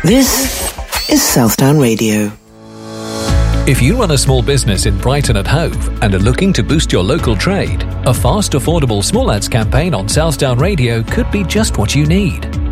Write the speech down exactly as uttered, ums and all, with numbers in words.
This is Southdown Radio. If you run a small business in Brighton and Hove and are looking to boost your local trade, a fast, affordable small ads campaign on Southdown Radio could be just what you need.